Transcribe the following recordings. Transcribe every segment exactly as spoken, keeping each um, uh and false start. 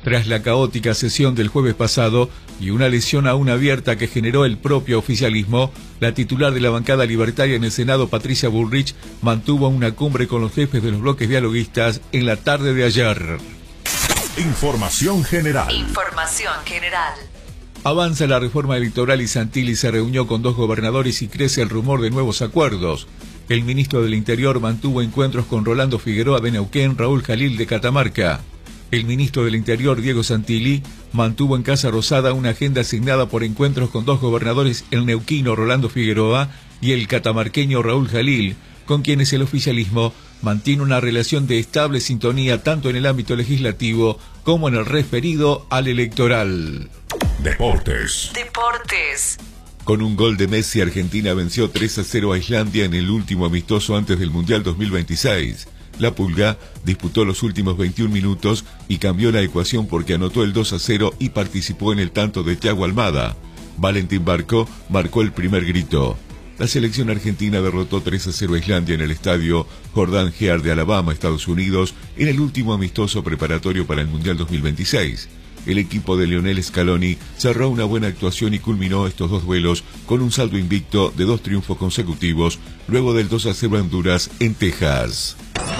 Tras la caótica sesión del jueves pasado y una lesión aún abierta que generó el propio oficialismo, la titular de la bancada libertaria en el Senado, Patricia Bullrich, mantuvo una cumbre con los jefes de los bloques dialoguistas en la tarde de ayer. Información general. Información general. Avanza la reforma electoral y Santilli se reunió con dos gobernadores y crece el rumor de nuevos acuerdos. El ministro del Interior mantuvo encuentros con Rolando Figueroa de Neuquén, Raúl Jalil de Catamarca. El ministro del Interior, Diego Santilli, mantuvo en Casa Rosada una agenda asignada por encuentros con dos gobernadores, el neuquino Rolando Figueroa y el catamarqueño Raúl Jalil, con quienes el oficialismo mantiene una relación de estable sintonía tanto en el ámbito legislativo como en el referido al electoral. Deportes. Deportes. Con un gol de Messi, Argentina venció tres a cero a Islandia en el último amistoso antes del Mundial dos mil veintiséis. La Pulga disputó los últimos veintiún minutos y cambió la ecuación porque anotó el dos a cero y participó en el tanto de Thiago Almada. Valentín Barco marcó el primer grito. La selección argentina derrotó tres a cero a Islandia en el estadio Jordan Hare de Alabama, Estados Unidos, en el último amistoso preparatorio para el Mundial dos mil veintiséis. El equipo de Lionel Scaloni cerró una buena actuación y culminó estos dos duelos con un saldo invicto de dos triunfos consecutivos luego del dos a cero a Honduras en Texas.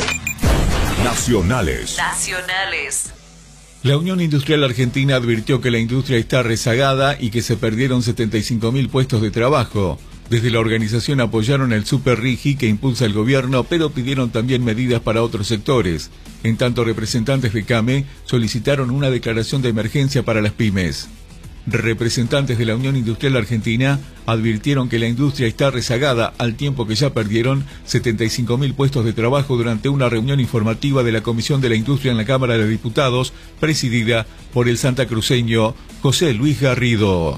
Nacionales. Nacionales. La Unión Industrial Argentina advirtió que la industria está rezagada y que se perdieron setenta y cinco mil puestos de trabajo. Desde la organización apoyaron el Super Rigi que impulsa el gobierno, pero pidieron también medidas para otros sectores. En tanto, representantes de CAME solicitaron una declaración de emergencia para las pymes. Representantes de la Unión Industrial Argentina advirtieron que la industria está rezagada al tiempo que ya perdieron setenta y cinco mil puestos de trabajo durante una reunión informativa de la Comisión de la Industria en la Cámara de Diputados, presidida por el santacruceño José Luis Garrido.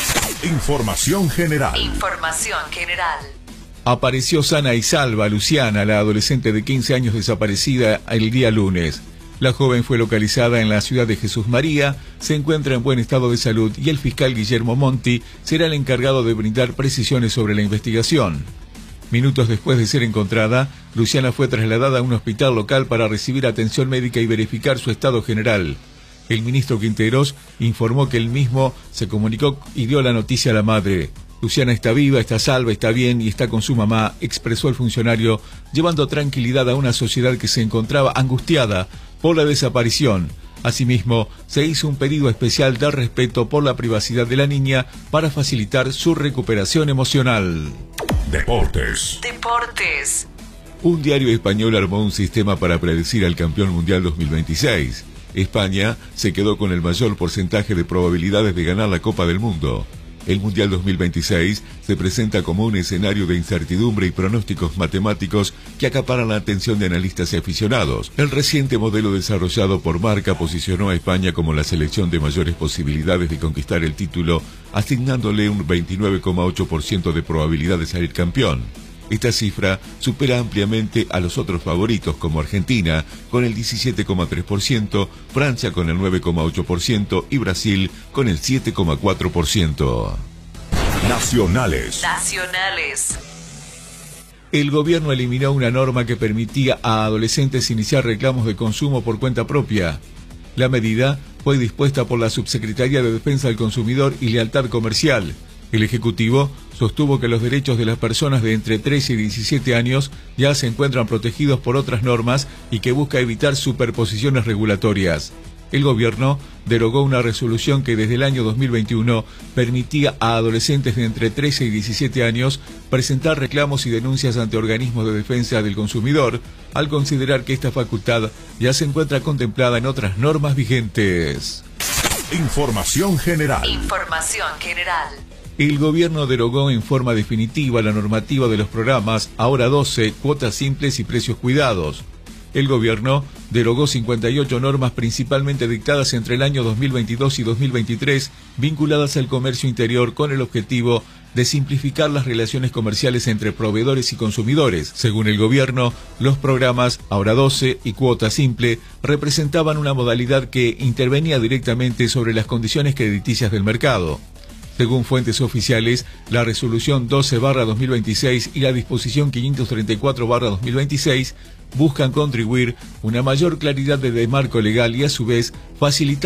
Información general. Información general. Apareció sana y salva Luciana, la adolescente de quince años desaparecida el día lunes. La joven fue localizada en la ciudad de Jesús María, se encuentra en buen estado de salud y el fiscal Guillermo Monti será el encargado de brindar precisiones sobre la investigación. Minutos después de ser encontrada, Luciana fue trasladada a un hospital local para recibir atención médica y verificar su estado general. El ministro Quinteros informó que él mismo se comunicó y dio la noticia a la madre. Luciana está viva, está salva, está bien y está con su mamá, expresó el funcionario, llevando tranquilidad a una sociedad que se encontraba angustiada por la desaparición. Asimismo, se hizo un pedido especial de respeto por la privacidad de la niña para facilitar su recuperación emocional. Deportes. Deportes. Un diario español armó un sistema para predecir al campeón mundial dos mil veintiséis. España se quedó con el mayor porcentaje de probabilidades de ganar la Copa del Mundo. El Mundial dos mil veintiséis se presenta como un escenario de incertidumbre y pronósticos matemáticos que acaparan la atención de analistas y aficionados. El reciente modelo desarrollado por Marca posicionó a España como la selección de mayores posibilidades de conquistar el título, asignándole un veintinueve coma ocho por ciento de probabilidad de salir campeón. Esta cifra supera ampliamente a los otros favoritos como Argentina con el diecisiete coma tres por ciento, Francia con el nueve coma ocho por ciento y Brasil con el siete coma cuatro por ciento. Nacionales. Nacionales. El gobierno eliminó una norma que permitía a adolescentes iniciar reclamos de consumo por cuenta propia. La medida fue dispuesta por la Subsecretaría de Defensa del Consumidor y Lealtad Comercial. El Ejecutivo sostuvo que los derechos de las personas de entre trece y diecisiete años ya se encuentran protegidos por otras normas y que busca evitar superposiciones regulatorias. El gobierno derogó una resolución que desde el año dos mil veintiuno permitía a adolescentes de entre trece y diecisiete años presentar reclamos y denuncias ante organismos de defensa del consumidor, al considerar que esta facultad ya se encuentra contemplada en otras normas vigentes. Información general. Información general. El gobierno derogó en forma definitiva la normativa de los programas Ahora doce, cuotas simples y precios cuidados. El gobierno derogó cincuenta y ocho normas principalmente dictadas entre el año dos mil veintidós y dos mil veintitrés, vinculadas al comercio interior con el objetivo de simplificar las relaciones comerciales entre proveedores y consumidores. Según el gobierno, los programas Ahora doce y Cuota Simple representaban una modalidad que intervenía directamente sobre las condiciones crediticias del mercado. Según fuentes oficiales, la resolución doce barra dos mil veintiséis y la disposición quinientos treinta y cuatro barra dos mil veintiséis buscan contribuir una mayor claridad de marco legal y a su vez facilitar